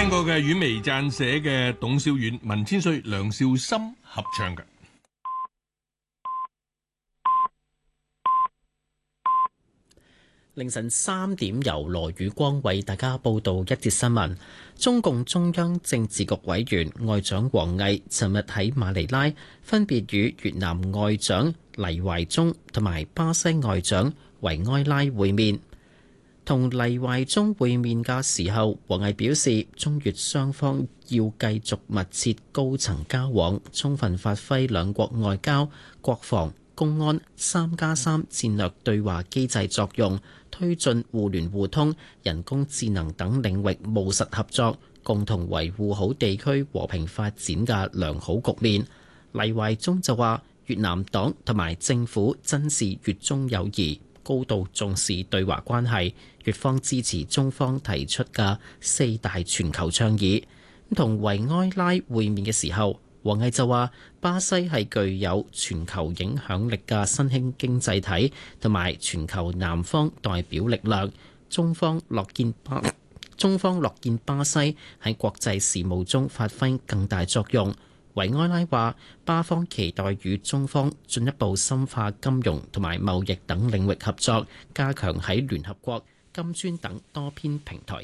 聽過嘅阮薇撰寫嘅《董小宛》，文千歲、梁少森合唱嘅。 凌晨3點，由羅宇光為大家報道一節新聞。中共中央政治局委員外長王毅尋日喺馬尼拉分別與越南外長黎懷忠同埋巴西外長維埃拉會面。同黎懷忠會面嘅時候，王毅表示，中越雙方要繼續密切高層交往，充分發揮兩國外交、國防、公安3+3戰略對話機制作用，推進互聯互通、人工智能等領域務實合作，共同維護好地區和平發展嘅良好局面。黎懷忠就話，越南黨同埋政府珍視越中友誼，高度重視對華關係，越方支持中方提出嘅4大全球倡議。同維埃拉會面嘅時候，王毅就話，巴西係具有全球影響力嘅新興經濟體同埋全球南方代表力量，中方樂見巴西喺國際事務中發揮更大作用。維埃拉話，巴方期待與中方進一步深化金融同埋貿易等領域合作，加強喺聯合國、金磚等多邊平台